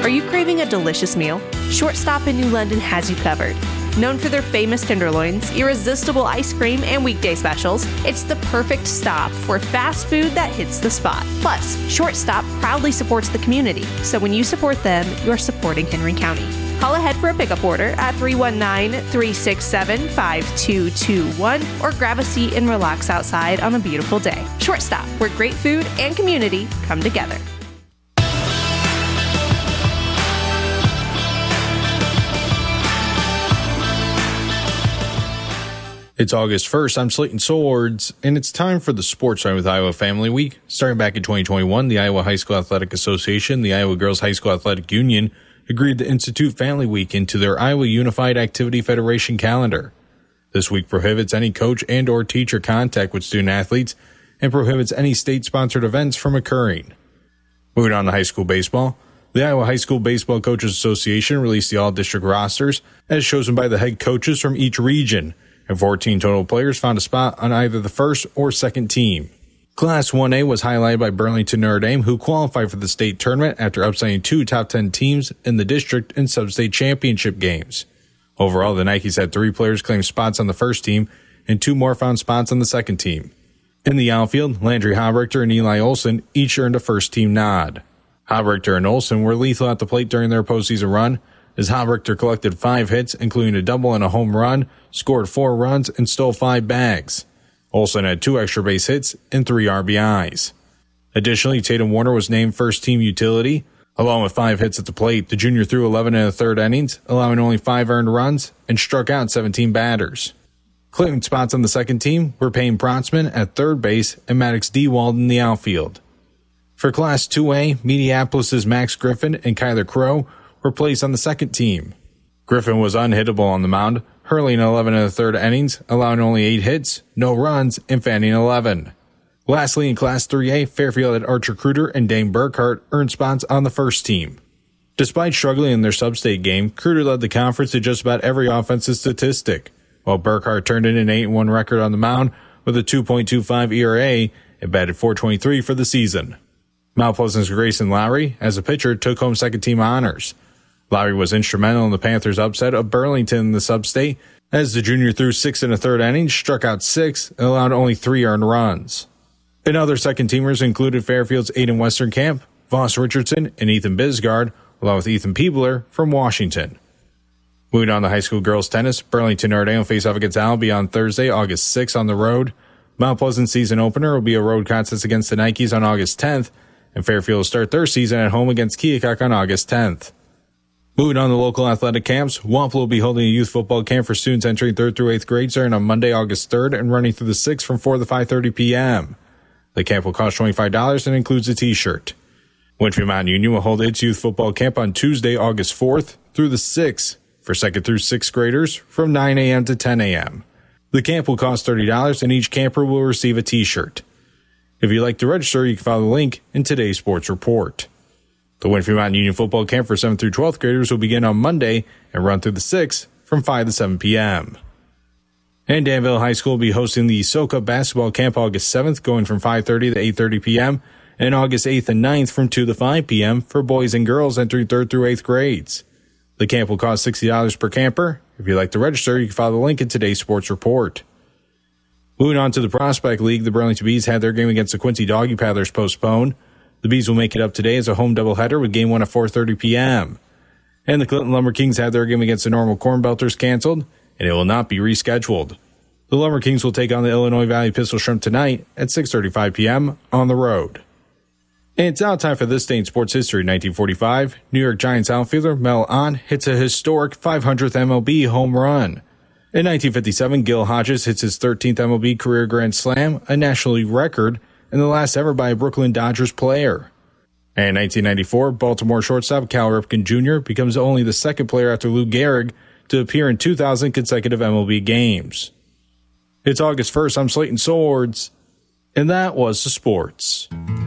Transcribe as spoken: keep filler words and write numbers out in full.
Are you craving a delicious meal? Shortstop in New London has you covered. Known for their famous tenderloins, irresistible ice cream, and weekday specials, it's the perfect stop for fast food that hits the spot. Plus, Shortstop proudly supports the community, so when you support them, you're supporting Henry County. Call ahead for a pickup order at three one nine, three six seven, five two two one or grab a seat and relax outside on a beautiful day. Shortstop, where great food and community come together. It's August first, I'm Slayton Swords, and it's time for the Sports Line with Iowa Family Week. Starting back in twenty twenty-one, the Iowa High School Athletic Association, the Iowa Girls High School Athletic Union, agreed to institute Family Week into their Iowa Unified Activity Federation calendar. This week prohibits any coach and or teacher contact with student athletes and prohibits any state-sponsored events from occurring. Moving on to high school baseball, the Iowa High School Baseball Coaches Association released the all-district rosters as chosen by the head coaches from each region, and fourteen total players found a spot on either the first or second team. Class one A was highlighted by Burlington Notre Dame, who qualified for the state tournament after upsetting two top ten teams in the district in sub-state championship games. Overall, the Nikes had three players claim spots on the first team, and two more found spots on the second team. In the outfield, Landry Hobrichter and Eli Olson each earned a first-team nod. Hobrichter and Olson were lethal at the plate during their postseason run, as Hobrichter collected five hits, including a double and a home run, scored four runs, and stole five bags. Olson had two extra base hits and three R B Is. Additionally, Tatum Warner was named first-team utility. Along with five hits at the plate, the junior threw eleven and a third innings, allowing only five earned runs, and struck out seventeen batters. Claiming spots on the second team were Payne Protzman at third base and Maddox Dewald in the outfield. For Class two A, Mediapolis's Max Griffin and Kyler Crow were placed on the second team. Griffin was unhittable on the mound, hurling eleven and a third innings, allowing only eight hits, no runs, and fanning eleven. Lastly, in Class three A, Fairfield had Archer Kruder and Dane Burkhart earned spots on the first team. Despite struggling in their sub-state game, Kruder led the conference to just about every offensive statistic, while Burkhart turned in an eight and one record on the mound with a two point two five E R A and batted four twenty-three for the season. Mount Pleasant's Grayson Lowry, as a pitcher, took home second-team honors. Lowry was instrumental in the Panthers' upset of Burlington in the sub-state, as the junior threw six and a third innings, struck out six, and allowed only three earned runs. And other second-teamers included Fairfield's Aiden Westerkamp, Voss Richardson, and Ethan Bisgard, along with Ethan Peebler from Washington. Moving on to high school girls tennis, Burlington Notre Dame will face off against Allenby on Thursday, August sixth on the road. Mount Pleasant's season opener will be a road contest against the Nikes on August tenth, and Fairfield will start their season at home against Keokuk on August tenth. Moving on to local athletic camps, Wampler will be holding a youth football camp for students entering third through eighth grade starting on Monday, August third, and running through the sixth from four to five thirty p.m. The camp will cost twenty-five dollars and includes a t-shirt. Winfield Mountain Union will hold its youth football camp on Tuesday, August fourth through the sixth for second through sixth graders from nine a.m. to ten a.m. The camp will cost thirty dollars and each camper will receive a t-shirt. If you'd like to register, you can follow the link in today's sports report. The Winfield Mountain Union football camp for seventh through twelfth graders will begin on Monday and run through the sixth from five to seven p.m. And Danville High School will be hosting the SoCup basketball camp August seventh, going from five thirty to eight thirty p.m., and August eighth and ninth from two to five p.m. for boys and girls entering third through eighth grades. The camp will cost sixty dollars per camper. If you'd like to register, you can follow the link in today's sports report. Moving on to the Prospect League, the Burlington Bees had their game against the Quincy Doggy Paddlers postponed. The Bees will make it up today as a home doubleheader with game one at four thirty p.m. And the Clinton Lumber Kings had their game against the Normal Corn Belters canceled, and it will not be rescheduled. The Lumber Kings will take on the Illinois Valley Pistol Shrimp tonight at six thirty-five p.m. on the road. And it's now time for this day in sports history. nineteen forty-five, New York Giants outfielder Mel Ott hits a historic five hundredth M L B home run. In nineteen fifty-seven, Gil Hodges hits his thirteenth M L B career grand slam, a National League record, and the last ever by a Brooklyn Dodgers player. And in nineteen ninety-four, Baltimore shortstop Cal Ripken Junior becomes only the second player after Lou Gehrig to appear in two thousand consecutive M L B games. It's August first, I'm Slayton Swords, and that was the sports.